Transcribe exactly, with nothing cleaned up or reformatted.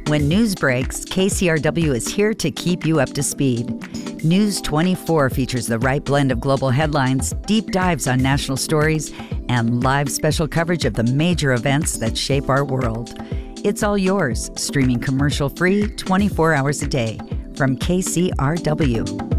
When news breaks, K C R W is here to keep you up to speed. News twenty-four features the right blend of global headlines, deep dives on national stories, and live special coverage of the major events that shape our world. It's all yours, streaming commercial-free twenty-four hours a day from K C R W.